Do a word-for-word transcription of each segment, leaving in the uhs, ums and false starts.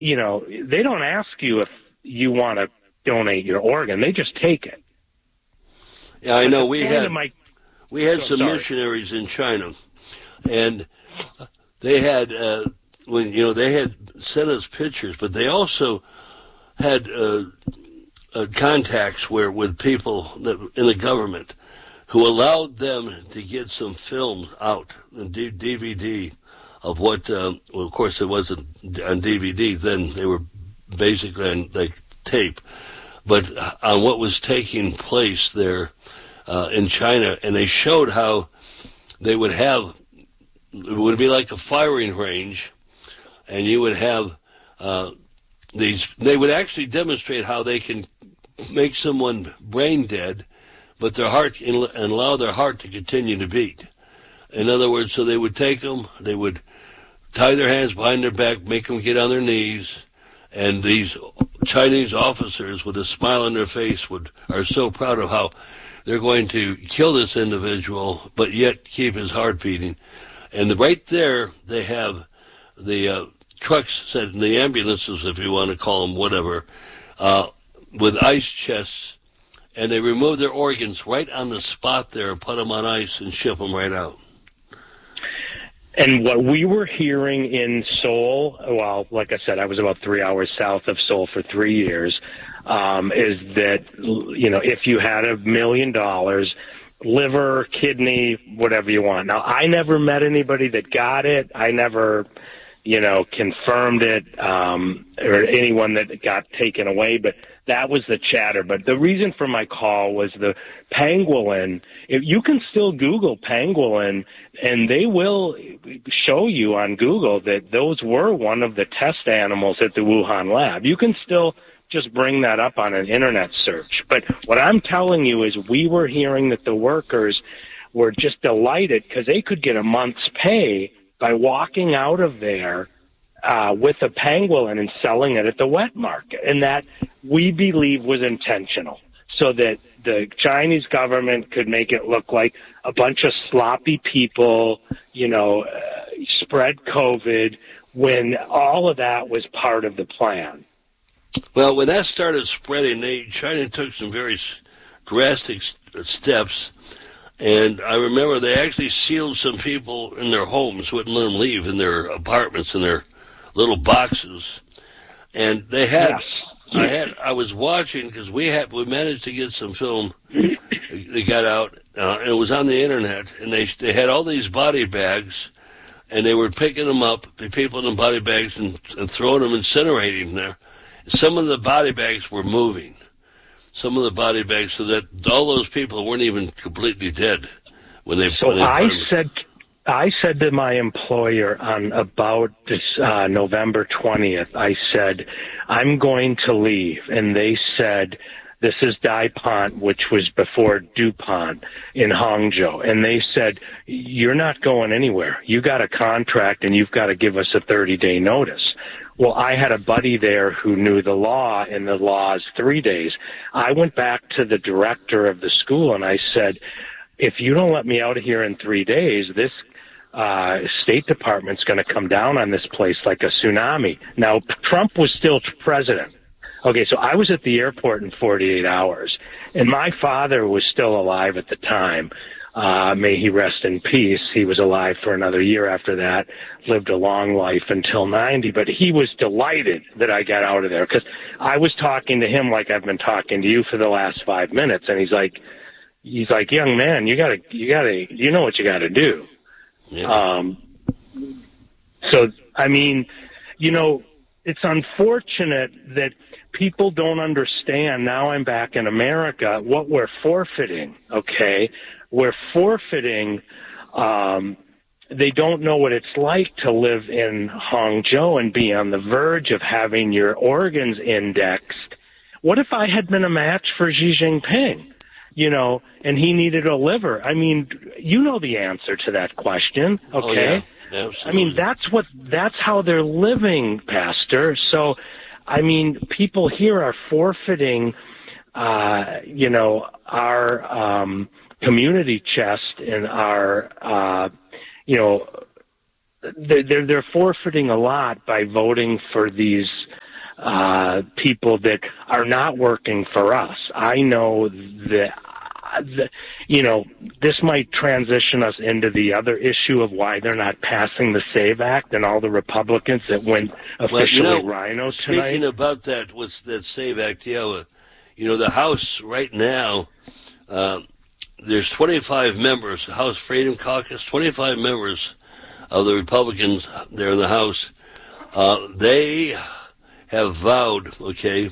you know, they don't ask you if you want to donate your organ. They just take it. Yeah, I but know. We had my, we had oh, some sorry. missionaries in China, and they had uh, when you know they had sent us pictures, but they also had uh, uh, contacts where with people that in the government who allowed them to get some films out in D V D of what. Uh, well, of course, it wasn't on D V D then; they were basically on like tape, but on what was taking place there uh, in China, and they showed how they would have. It would be like a firing range, and you would have uh, these. They would actually demonstrate how they can make someone brain dead, but their heart and allow their heart to continue to beat. In other words, so they would take them, they would tie their hands behind their back, make them get on their knees, and these Chinese officers with a smile on their face would are so proud of how they're going to kill this individual, but yet keep his heart beating. And right there, they have the uh, trucks, set the ambulances, if you want to call them, whatever, uh, with ice chests, and they remove their organs right on the spot there, put them on ice, and ship them right out. And what we were hearing in Seoul, well, like I said, I was about three hours south of Seoul for three years, um, is that, you know, if you had a million dollars, liver, kidney, whatever you want. Now, I never met anybody that got it. I never, you know, confirmed it, um, or anyone that got taken away, but that was the chatter. But the reason for my call was the pangolin. If you can still Google pangolin, and they will show you on Google that those were one of the test animals at the Wuhan lab. You can still just bring that up on an internet search. But what I'm telling you is we were hearing that the workers were just delighted because they could get a month's pay by walking out of there uh, with a pangolin and selling it at the wet market. And that we believe was intentional so that the Chinese government could make it look like a bunch of sloppy people, you know, uh, spread COVID when all of that was part of the plan. Well, when that started spreading, they, China took some very drastic steps, and I remember they actually sealed some people in their homes, wouldn't let them leave in their apartments, in their little boxes, and they had. Yes. I had. I was watching because we had. We managed to get some film. They got out, uh, and it was on the internet, and they they had all these body bags, and they were picking them up, the people in the body bags, and, and throwing them, incinerating them there. Some of the body bags were moving. Some of the body bags, so that all those people weren't even completely dead when they. So when they I said, I said to my employer on about this uh, November twentieth, I said, I'm going to leave, and they said, this is DuPont, which was before DuPont in Hangzhou, and they said, you're not going anywhere. You got a contract, and you've got to give us a thirty-day notice. Well, I had a buddy there who knew the law, and the law is three days. I went back to the director of the school, and I said, if you don't let me out of here in three days, this uh, State Department's going to come down on this place like a tsunami. Now, Trump was still president. Okay, so I was at the airport in forty-eight hours, and my father was still alive at the time. Uh, may he rest in peace. He was alive for another year after that, lived a long life until ninety, but he was delighted that I got out of there because I was talking to him like I've been talking to you for the last five minutes, and he's like, he's like, young man, you gotta, you gotta, you know what you gotta do. Yeah. Um, so, I mean, you know, it's unfortunate that people don't understand. Now I'm back in America, what we're forfeiting, okay? We're forfeiting, um, they don't know what it's like to live in Hangzhou and be on the verge of having your organs indexed. What if I had been a match for Xi Jinping, you know, and he needed a liver? I mean, you know the answer to that question, okay? Oh, yeah. Absolutely. I mean, that's what, that's how they're living, Pastor. So, I mean, people here are forfeiting, uh, you know, our, um, community chest and our, uh, you know, they're, they're forfeiting a lot by voting for these uh, people that are not working for us. I know that, uh, the, you know, this might transition us into the other issue of why they're not passing the SAVE Act and all the Republicans that went officially well, you know, rhino speaking tonight. Speaking about that, what's that SAVE Act? Yeah, uh, you know, the House right now, uh, there's twenty-five members, the House Freedom Caucus, twenty-five members of the Republicans there in the House. Uh, they have vowed, okay,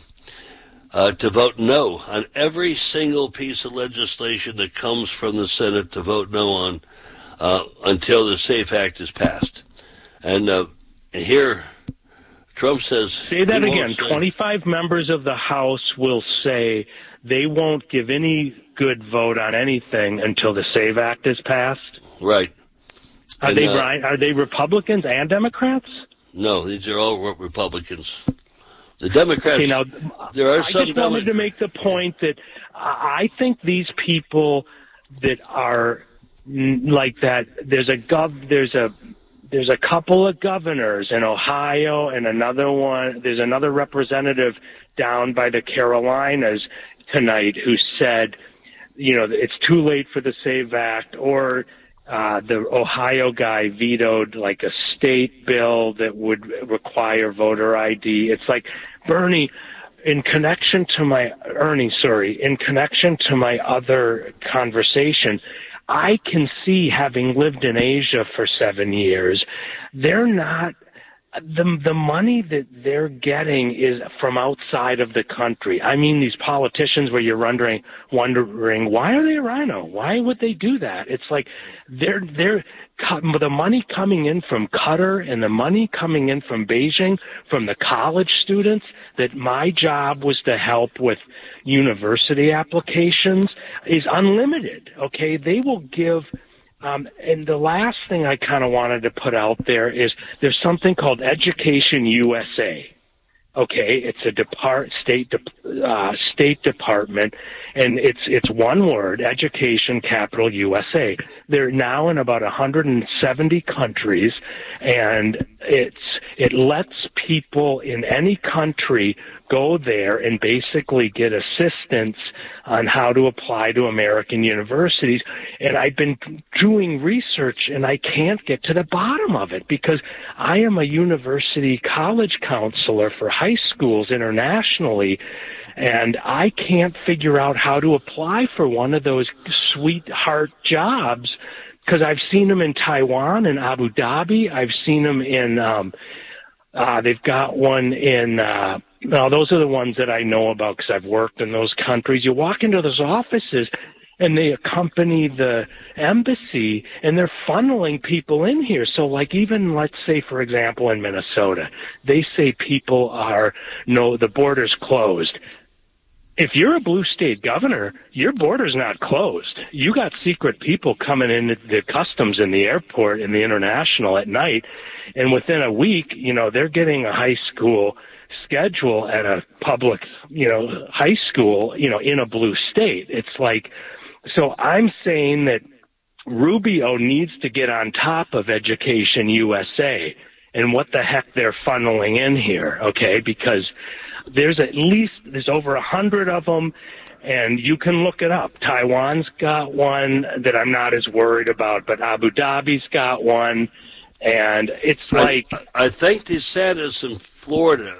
uh, to vote no on every single piece of legislation that comes from the Senate, to vote no on uh, until the SAFE Act is passed. And, uh, and here, Trump says... Say that again. Say, twenty-five members of the House will say they won't give any good vote on anything until the SAVE Act is passed? Right. Are, and, they, uh, are they Republicans and Democrats? No, these are all Republicans. The Democrats, okay, now, there are I some just wanted Demo- to make the point that I think these people that are like that, there's a gov, there's a, there's a couple of governors in Ohio and another one, there's another representative down by the Carolinas tonight who said, you know, it's too late for the SAVE Act, or Uh, the Ohio guy vetoed like a state bill that would require voter I D. It's like, Bernie, in connection to my, Ernie, sorry, in connection to my other conversation, I can see, having lived in Asia for seven years, they're not, the the money that they're getting is from outside of the country. I mean, these politicians where you're wondering, wondering why are they a rhino? Why would they do that? It's like they're they're the money coming in from Qatar and the money coming in from Beijing, from the college students that my job was to help with university applications, is unlimited. Okay, they will give. Um, and the last thing I kind of wanted to put out there is there's something called Education U S A. Okay, it's a depart state uh, state department, and it's it's one word: Education Capital U S A. They're now in about one hundred seventy countries, and it's it lets people in any country go there and basically get assistance on how to apply to American universities. And I've been doing research, and I can't get to the bottom of it because I am a university college counselor for high schools internationally, and I can't figure out how to apply for one of those sweetheart jobs because I've seen them in Taiwan and Abu Dhabi. I've seen them in, um, uh, they've got one in, uh, Now, those are the ones that I know about because I've worked in those countries. You walk into those offices, and they accompany the embassy, and they're funneling people in here. So, like, even, let's say, for example, in Minnesota, they say people are, no, the border's closed. If you're a blue state governor, your border's not closed. You got secret people coming in the customs in the airport and the international at night, and within a week, you know, they're getting a high school schedule at a public, you know, high school, you know, in a blue state. It's like, so I'm saying that Rubio needs to get on top of Education U S A and what the heck they're funneling in here, okay? Because there's at least, there's over a hundred of them, and you can look it up. Taiwan's got one that I'm not as worried about, but Abu Dhabi's got one, and it's like... I, I think DeSantis in Florida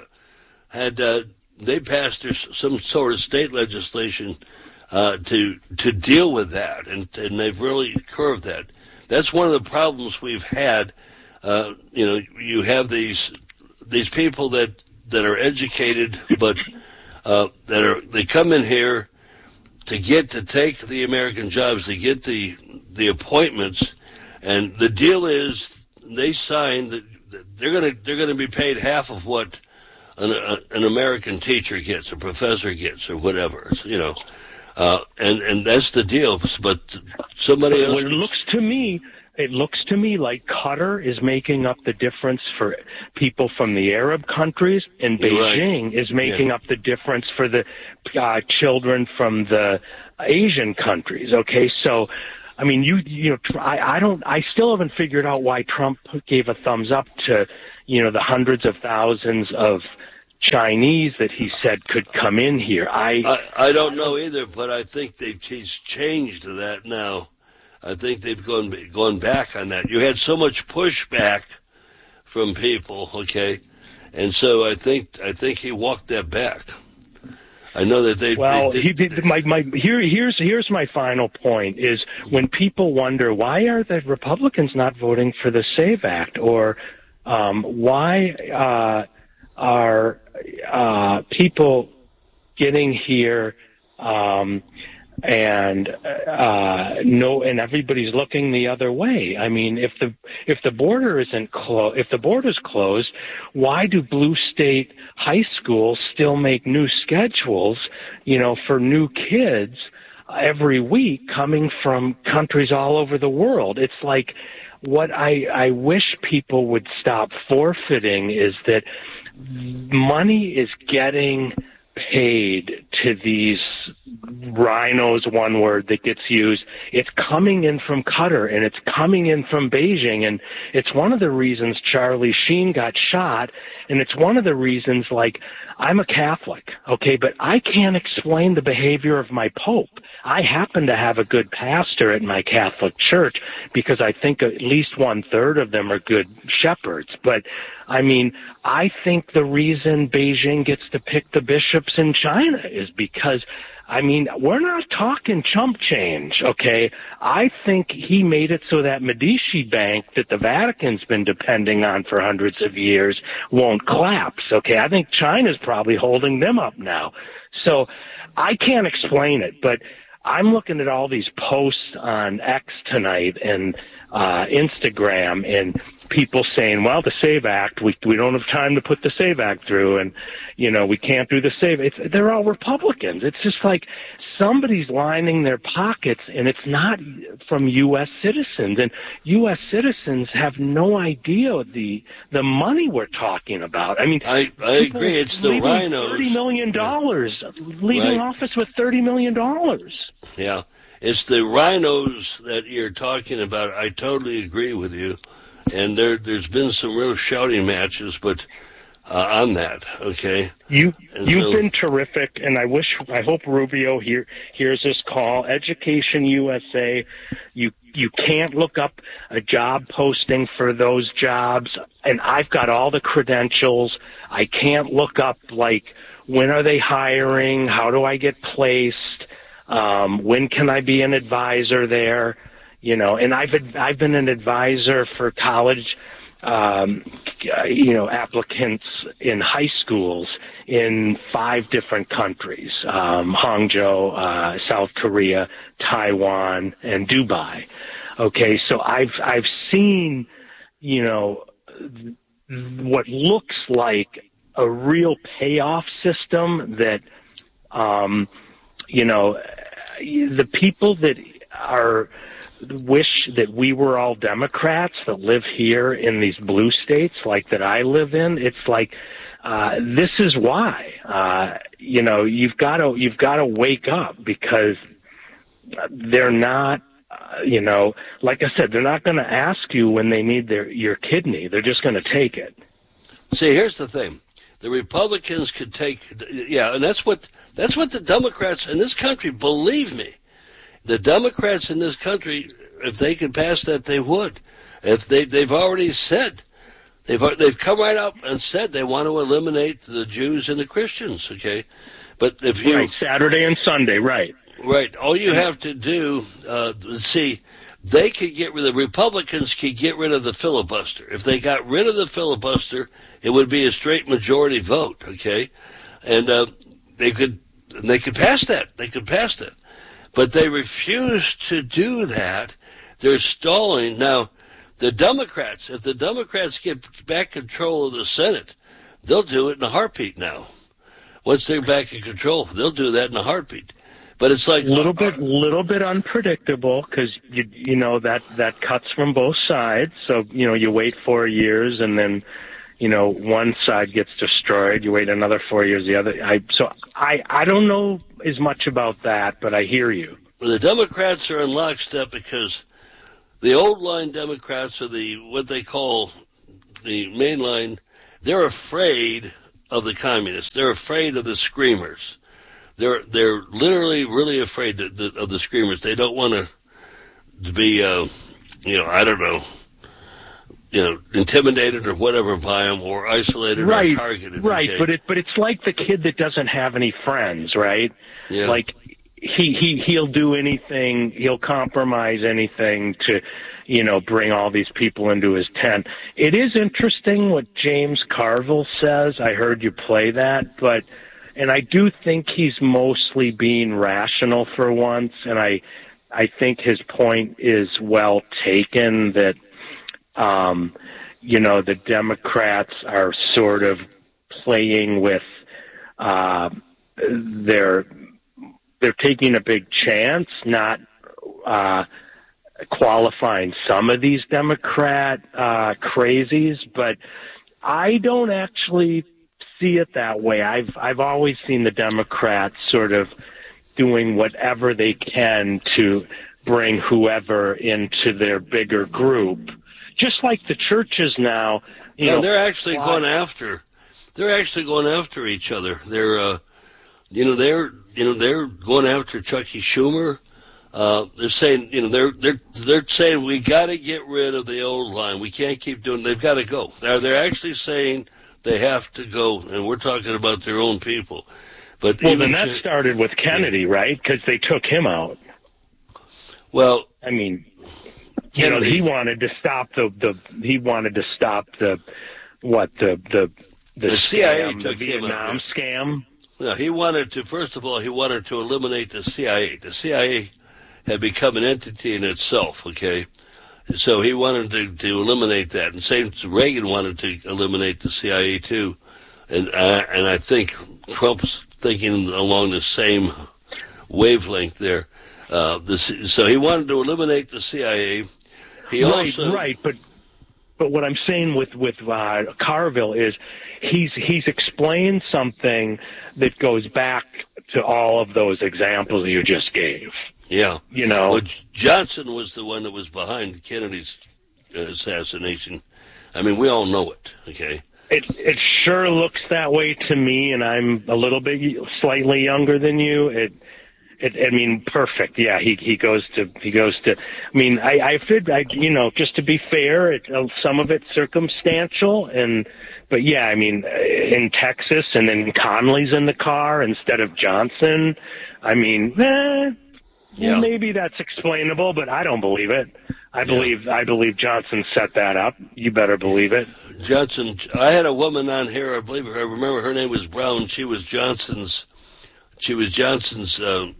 had uh, they passed some sort of state legislation uh, to to deal with that, and, and they've really curved that. That's one of the problems we've had. Uh, you know, you have these these people that, that are educated, but uh, that are they come in here to get to take the American jobs, to get the the appointments, and the deal is they sign that they're gonna they're gonna be paid half of what An, a, an American teacher gets, a professor gets, or whatever, you know, uh, and and that's the deal. But somebody else. Well, it looks to me, it looks to me like Qatar is making up the difference for people from the Arab countries, and Beijing right. is making yeah. up the difference for the uh, children from the Asian countries. Okay, so. I mean, you you know, I, I don't, I still haven't figured out why Trump gave a thumbs up to, you know, the hundreds of thousands of Chinese that he said could come in here. I I, I don't know either, but I think they've he's changed to that now. I think they've gone gone back on that. You had so much pushback from people, okay, and so I think I think he walked that back. I know that they. Well, they, he, they, my, my, here, here's here's my final point: is when people wonder why are the Republicans not voting for the SAVE Act, or um, why uh, are uh, people getting here um, and uh, no, and everybody's looking the other way. I mean, if the if the border isn't closed, if the border's closed, why do blue state high schools still make new schedules, you know, for new kids every week coming from countries all over the world? It's like what I I wish people would stop forfeiting is that money is getting paid to these rhinos, one word that gets used. It's coming in from Qatar and it's coming in from Beijing, and it's one of the reasons Charlie Sheen got shot, and it's one of the reasons, like, I'm a Catholic, okay, but I can't explain the behavior of my Pope. I happen to have a good pastor at my Catholic church because I think at least one-third of them are good shepherds. But, I mean, I think the reason Beijing gets to pick the bishops in China is because, I mean, we're not talking chump change, okay? I think he made it so that Medici Bank that the Vatican's been depending on for hundreds of years won't collapse, okay? I think China's probably holding them up now. So I can't explain it, but I'm looking at all these posts on X tonight and uh, Instagram, and people saying, well, the SAVE Act, we we don't have time to put the SAVE Act through, and, you know, we can't do the SAVE. It's, they're all Republicans. It's just like somebody's lining their pockets, and it's not from U S citizens. And U S citizens have no idea the the money we're talking about. I mean, I, I agree. It's the rhinos. thirty million dollars, yeah. Leaving right. office with thirty million dollars. Yeah. It's the rhinos that you're talking about. I totally agree with you. And there, there's been some real shouting matches, but uh, on that, okay? You, and you've so, been terrific, and I wish, I hope Rubio hear, hears this call. Education U S A, you you can't look up a job posting for those jobs, and I've got all the credentials. I can't look up, like, when are they hiring? How do I get placed? Um, when can I be an advisor there? You know, and I've I've been an advisor for college, um, you know, applicants in high schools in five different countries: um, Hangzhou, uh, South Korea, Taiwan, and Dubai. Okay, so I've I've seen, you know, what looks like a real payoff system that, um, you know, the people that are wish that we were all Democrats that live here in these blue states like that I live in. It's like, uh, this is why, uh, you know, you've got to, you've got to wake up, because they're not, uh, you know, like I said, they're not going to ask you when they need their, your kidney. They're just going to take it. See, here's the thing. The Republicans could take, yeah, and that's what, that's what the Democrats in this country, believe me, the Democrats in this country, if they could pass that, they would. If they, they've already said, they've they've come right out and said they want to eliminate the Jews and the Christians. Okay, but if you right, Saturday and Sunday, right, right, all you have to do, uh, see, they could get rid. The Republicans could get rid of the filibuster. If they got rid of the filibuster, it would be a straight majority vote. Okay, and uh, they could they could pass that. They could pass that. But they refuse to do that. They're stalling. Now, the Democrats, if the Democrats get back control of the Senate, they'll do it in a heartbeat now. Once they're back in control, they'll do that in a heartbeat. But it's like a little bit, little bit unpredictable, because you, you know that that cuts from both sides. So you know you wait four years, and then you know one side gets destroyed. You wait another four years, the other. I so I I don't know as much about that, but I hear you. The Democrats are in lockstep because the old line Democrats, or the what they call the mainline, they're afraid of the communists. They're afraid of the screamers. They're they're literally really afraid of the, of the screamers. They don't want to to be, uh, you know, I don't know, you know, intimidated or whatever by them, or isolated right, or targeted. Right, okay? but it but it's like the kid that doesn't have any friends, right? Yeah. Like he he he'll do anything, he'll compromise anything to, you know, bring all these people into his tent. It is interesting what James Carville says. I heard you play that, but and I do think he's mostly being rational for once, and I I think his point is well taken that um you know, the Democrats are sort of playing with uh their they're taking a big chance, not uh, qualifying some of these Democrat uh, crazies, but I don't actually see it that way. I've I've always seen the Democrats sort of doing whatever they can to bring whoever into their bigger group, just like the churches now. You yeah, know, they're actually fly- going after. They're actually going after each other. They're, uh, you know, they're. You know, they're going after Chucky Schumer. Uh, they're saying, you know, they're they're they're saying we got to get rid of the old line. We can't keep doing. They've got to go. They're they're actually saying they have to go, and we're talking about their own people. But well, even then that Ch- started with Kennedy, right? Because they took him out. Well, I mean, Kennedy, you know, he wanted to stop the the he wanted to stop the what the the the, the C I A scam, took the him Vietnam out. scam. No, he wanted to, first of all, he wanted to eliminate the C I A. The C I A had become an entity in itself, okay? So he wanted to, to eliminate that. And same Reagan wanted to eliminate the C I A too. And, uh, and I think Trump's thinking along the same wavelength there. Uh, the, so he wanted to eliminate the C I A. He right, also, right. But, but what I'm saying with, with uh, Carville is, He's he's explained something that goes back to all of those examples you just gave. Yeah. You know, well, Johnson was the one that was behind Kennedy's uh, assassination. I mean, we all know it, okay? It it sure looks that way to me, and I'm a little bit slightly younger than you. It It, I mean, perfect. Yeah, he he goes to he goes to. I mean, I I figured, I you know, just to be fair, it, uh, some of it's circumstantial, and but yeah, I mean, in Texas, and then Conley's in the car instead of Johnson. I mean, eh, yeah. maybe that's explainable, but I don't believe it. I believe yeah. I believe Johnson set that up. You better believe it. Johnson. I had a woman on here. I believe I remember her name was Brown. She was Johnson's. She was Johnson's. Uh,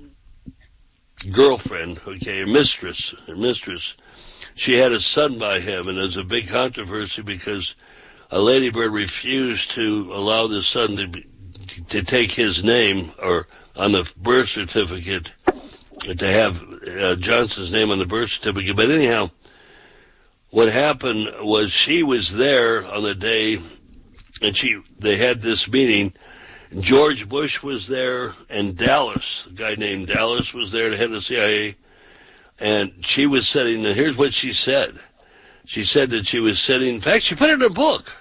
girlfriend, okay, her mistress, her mistress, she had a son by him, and there's a big controversy because a ladybird refused to allow the son to be, to take his name, or on the birth certificate, to have uh, Johnson's name on the birth certificate. But anyhow, what happened was she was there on the day, and she they had this meeting. George Bush was there, and Dallas, a guy named Dallas, was there, the head of the C I A, and she was sitting, and here's what she said. She said that she was sitting, in fact, she put it in a book,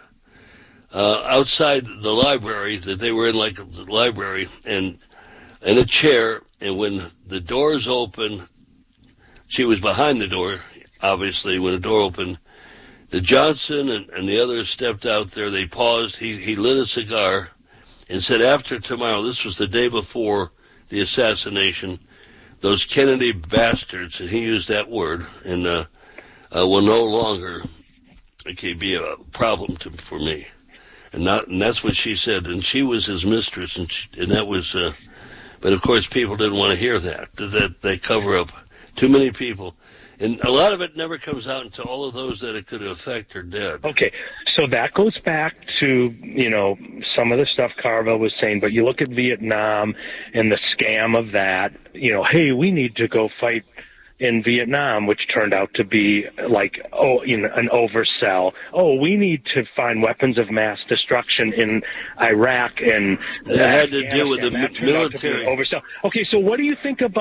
uh, outside the library, that they were in, like, the library, and in a chair, and when the doors opened, she was behind the door, obviously, when the door opened, the Johnson and, and the others stepped out there, they paused, he, he lit a cigar, and said, after tomorrow, this was the day before the assassination, those Kennedy bastards, and he used that word, and uh, uh, will no longer okay, be a problem to, for me. And not, and that's what she said. And she was his mistress, and, she, and that was, uh, but of course people didn't want to hear that, that they cover up too many people. And a lot of it never comes out until all of those that it could affect are dead. Okay, so that goes back to, you know, some of the stuff Carville was saying, but you look at Vietnam and the scam of that, you know, hey, we need to go fight in Vietnam, which turned out to be like, oh, you know, an oversell. Oh, we need to find weapons of mass destruction in Iraq, and that had to do with the military oversell. Okay, so what do you think about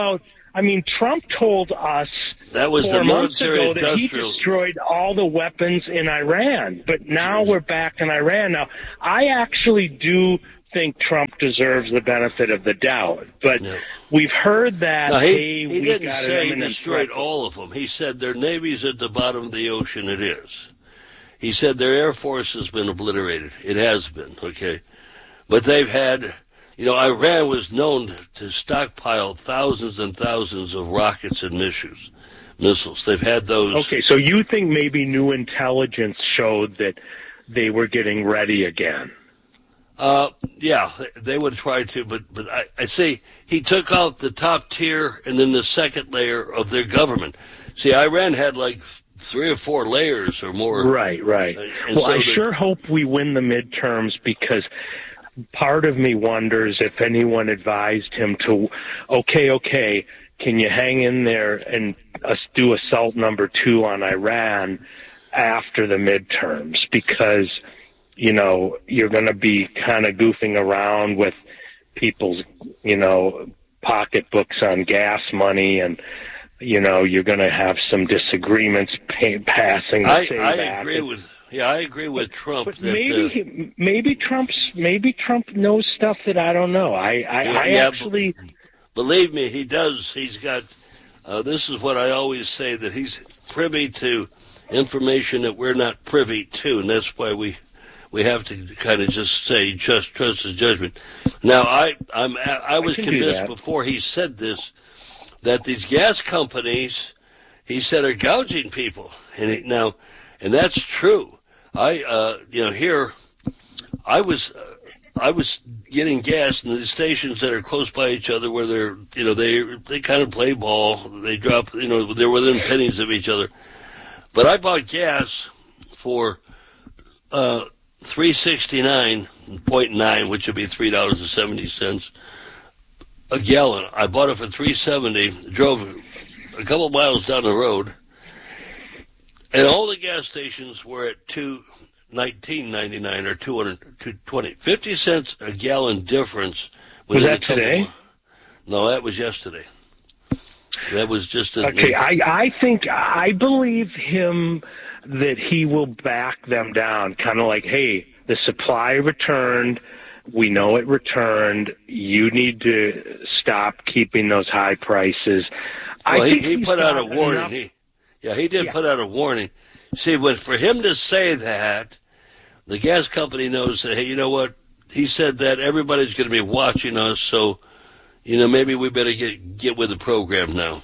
I mean, Trump told us that was four the months ago that he industrial. destroyed all the weapons in Iran, but now we're back in Iran. Now, I actually do think Trump deserves the benefit of the doubt, but no. we've heard that. No, he, hey, he we didn't got say an he destroyed threat. all of them. He said their navy's at the bottom of the ocean. It is. He said their air force has been obliterated. It has been, okay, but they've had. You know, Iran was known to stockpile thousands and thousands of rockets and missiles. Missiles. They've had those. Okay, so you think maybe new intelligence showed that they were getting ready again? Uh, yeah, they would try to, but but I, I say he took out the top tier and then the second layer of their government. See, Iran had like three or four layers or more. Right, right. Well, so I sure hope we win the midterms, because part of me wonders if anyone advised him to, okay, okay, can you hang in there and uh, do assault number two on Iran after the midterms? Because, you know, you're going to be kind of goofing around with people's, you know, pocketbooks on gas money, and, you know, you're going to have some disagreements pay, passing the I, same I back. agree with Yeah, I agree with Trump. But that, maybe, uh, maybe Trump's, maybe Trump knows stuff that I don't know. I, I, yeah, I yeah, actually, b- believe me, he does. He's got. Uh, this is what I always say, that he's privy to information that we're not privy to, and that's why we we have to kind of just say just trust his judgment. Now, I I'm I was I convinced before he said this that these gas companies, he said, are gouging people, and he, now, and that's true. I, uh, you know, here, I was, uh, I was getting gas in the stations that are close by each other, where they're, you know, they they kind of play ball. They drop, you know, they're within pennies of each other. But I bought gas for uh, three sixty nine point nine, which would be three dollars and seventy cents a gallon. I bought it for three seventy. Drove a couple miles down the road. And all the gas stations were at two nineteen ninety nine or two hundred two twenty, fifty cents a gallon difference. Was that today? Of, no, that was yesterday. That was just a, okay. I I think I believe him that he will back them down. Kind of like, hey, the supply returned. We know it returned. You need to stop keeping those high prices. Well, I he, think he put out a warning. Enough- He, Yeah, he did yeah. put out a warning. See, when, for him to say that, the gas company knows that, hey, you know what? He said that everybody's going to be watching us, so, you know, maybe we better get get with the program now.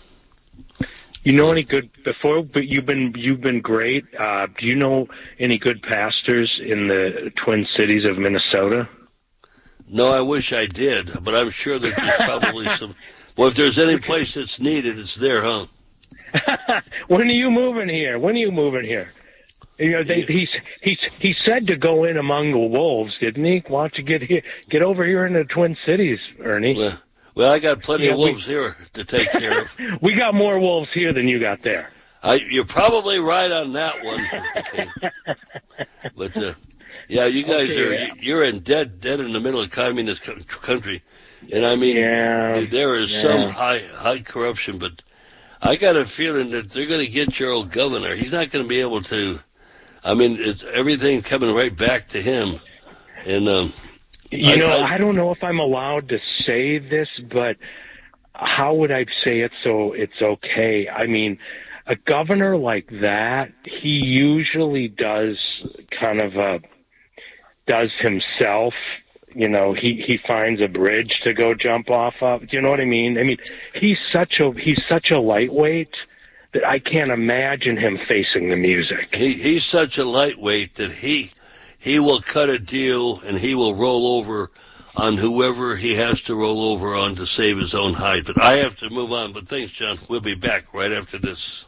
You know any good before? But you've been you've been great. Uh, do you know any good pastors in the Twin Cities of Minnesota? No, I wish I did, but I'm sure that there's probably some. Well, if there's any place that's needed, it's there, huh? When are you moving here? When are you moving here? You know, they, he's he's he said to go in among the wolves, didn't he? Why don't you get here, get over here in the Twin Cities, Ernie? Well, well I got plenty Yeah, of we- wolves here to take care of. We got more wolves here than you got there. I, you're probably right on that one. Okay. But uh, yeah, you guys Okay, are yeah. you're in dead dead in the middle of communist co- country, and I mean Yeah, there is yeah. some high high corruption, but I got a feeling that they're going to get your old governor. He's not going to be able to. I mean, it's everything coming right back to him, and um, You I- know, I- I don't know if I'm allowed to say this, but how would I say it so it's okay? I mean, a governor like that, he usually does kind of a, does himself, you know, he, he finds a bridge to go jump off of. Do you know what I mean? I mean, he's such a, he's such a lightweight that I can't imagine him facing the music. he he's such a lightweight that he he will cut a deal and he will roll over on whoever he has to roll over on to save his own hide. But I have to move on. But thanks, John. We'll be back right after this.